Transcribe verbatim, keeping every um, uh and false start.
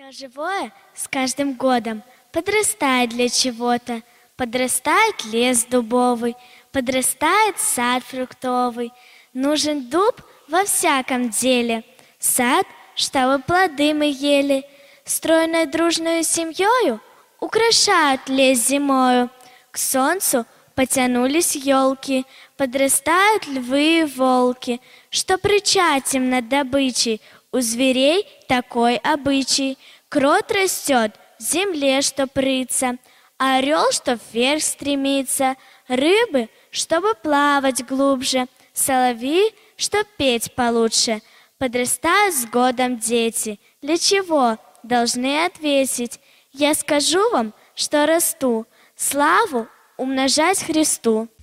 Все живое с каждым годом подрастает для чего-то. Подрастает лес дубовый, подрастает сад фруктовый. Нужен дуб во всяком деле, сад, чтобы плоды мы ели. Стройной дружной семьёю украшают лес зимою. К солнцу потянулись елки, подрастают львы и волки, что рычать им над добычей. У зверей такой обычай. Крот растет в земле, чтоб рыться, а орел, чтоб вверх стремиться, рыбы, чтобы плавать глубже, соловьи, чтоб петь получше. Подрастают с годом дети. Для чего? Должны ответить. Я скажу вам, что расту, славу умножать Христу.